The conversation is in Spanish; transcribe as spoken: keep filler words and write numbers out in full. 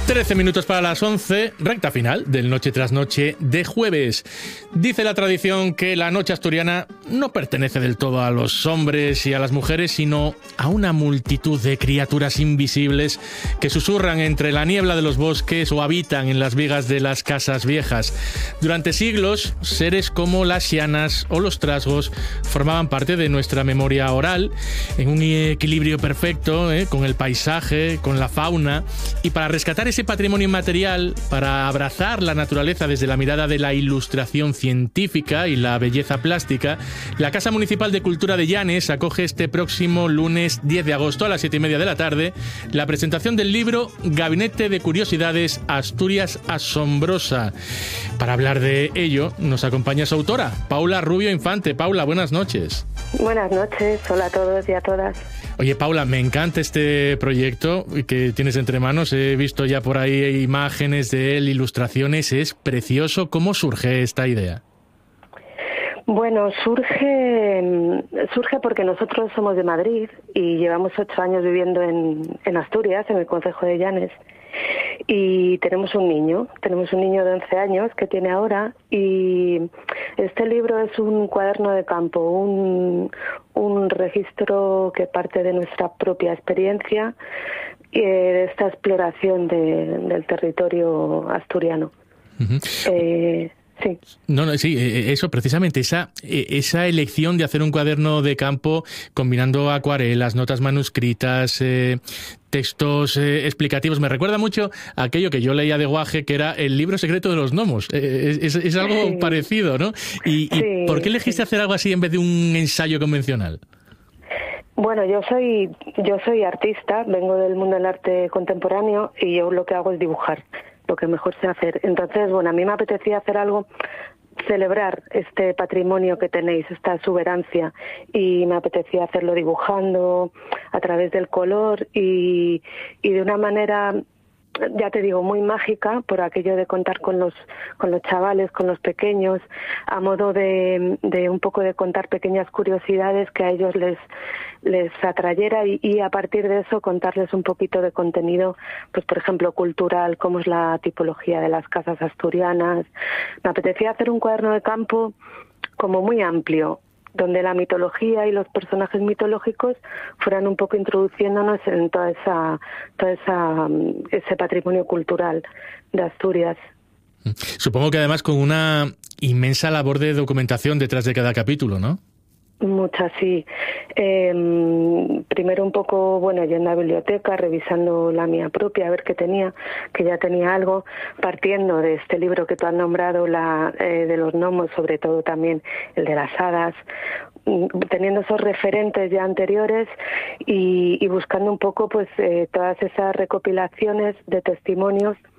trece minutos para las once, recta final del Noche tras Noche de jueves. Dice la tradición que la noche asturiana no pertenece del todo a los hombres y a las mujeres, sino a una multitud de criaturas invisibles que susurran entre la niebla de los bosques o habitan en las vigas de las casas viejas. Durante siglos, seres como las xianas o los trasgos formaban parte de nuestra memoria oral, en un equilibrio perfecto, ¿eh? con el paisaje, con la fauna, y para rescatar ese patrimonio inmaterial, para abrazar la naturaleza desde la mirada de la ilustración científica y la belleza plástica, la Casa Municipal de Cultura de Llanes acoge este próximo lunes diez de agosto a las siete y media de la tarde la presentación del libro Gabinete de Curiosidades Asturias Asombrosa. Para hablar de ello nos acompaña su autora, Paula Rubio Infante. Paula, buenas noches. Buenas noches, hola a todos y a todas. Oye, Paula, me encanta este proyecto que tienes entre manos. He visto ya por ahí imágenes de él, ilustraciones. Es precioso. ¿Cómo surge esta idea? Bueno, surge surge porque nosotros somos de Madrid y llevamos ocho años viviendo en, en Asturias, en el concejo de Llanes. Y tenemos un niño, tenemos un niño de once años que tiene ahora, y este libro es un cuaderno de campo, un, un registro que parte de nuestra propia experiencia y de esta exploración de, del territorio asturiano. Uh-huh. Eh, Sí. No, no, sí, eso precisamente, esa, esa elección de hacer un cuaderno de campo combinando acuarelas, notas manuscritas, eh, textos eh, explicativos. Me recuerda mucho a aquello que yo leía de Guaje, que era el libro secreto de los gnomos. Eh, es, es algo sí. parecido, ¿no? ¿Y, sí, y por qué elegiste sí. hacer algo así en vez de un ensayo convencional? Bueno, yo soy yo soy artista, vengo del mundo del arte contemporáneo y yo lo que hago es dibujar, lo que mejor sé hacer. Entonces, bueno, a mí me apetecía hacer algo, celebrar este patrimonio que tenéis, esta exuberancia, y me apetecía hacerlo dibujando a través del color y, y de una manera, ya te digo, muy mágica, por aquello de contar con los con los chavales, con los pequeños, a modo de, de un poco de contar pequeñas curiosidades que a ellos les les atrayera y, y a partir de eso contarles un poquito de contenido, pues por ejemplo cultural, cómo es la tipología de las casas asturianas. Me apetecía hacer un cuaderno de campo como muy amplio, donde la mitología y los personajes mitológicos fueran un poco introduciéndonos en toda esa, toda esa ese patrimonio cultural de Asturias. Supongo que además con una inmensa labor de documentación detrás de cada capítulo, ¿no? Muchas, sí. Eh, primero un poco, bueno, yendo a la biblioteca, revisando la mía propia, a ver qué tenía, que ya tenía algo, partiendo de este libro que tú has nombrado, la eh, de los gnomos, sobre todo también el de las hadas, teniendo esos referentes ya anteriores y, y buscando un poco pues eh, todas esas recopilaciones de testimonios